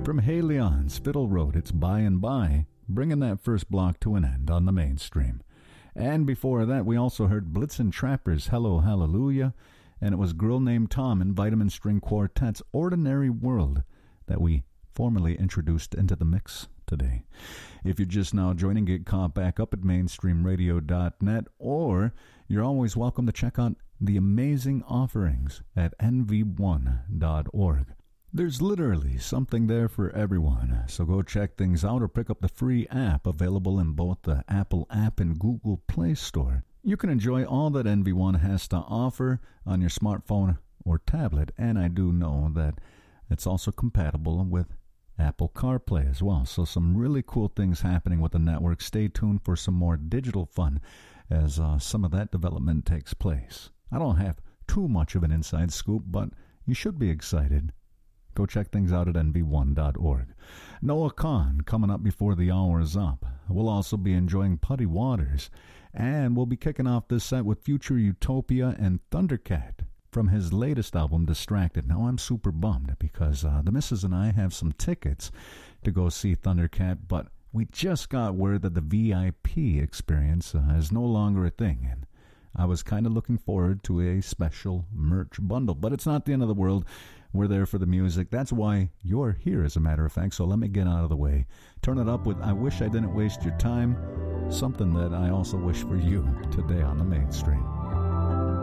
From Hey Leon's Fiddle Road, it's By and By, bringing that first block to an end on the mainstream. And before that, we also heard Blitzen Trapper's Hello Hallelujah, and it was Girl Named Tom and Vitamin String Quartet's Ordinary World that we formally introduced into the mix today. If you're just now joining, get caught back up at mainstreamradio.net, or you're always welcome to check out the amazing offerings at nv1.org. There's literally something there for everyone, so go check things out or pick up the free app available in both the Apple app and Google Play Store. You can enjoy all that NV1 has to offer on your smartphone or tablet, and I do know that it's also compatible with Apple CarPlay as well. So some really cool things happening with the network. Stay tuned for some more digital fun as some of that development takes place. I don't have too much of an inside scoop, but you should be excited. Go check things out at nv1.org. Noah Kahn coming up before the hour is up. We'll also be enjoying Putty Waters, and we'll be kicking off this set with Future Utopia and Thundercat from his latest album, Distracted. Now, I'm super bummed because the missus and I have some tickets to go see Thundercat, but we just got word that the VIP experience is no longer a thing, and I was kind of looking forward to a special merch bundle, but it's not the end of the world. We're there for the music. That's why you're here, as a matter of fact, so let me get out of the way. Turn it up with I Wish I Didn't Waste Your Time, something that I also wish for you today on the mainstream.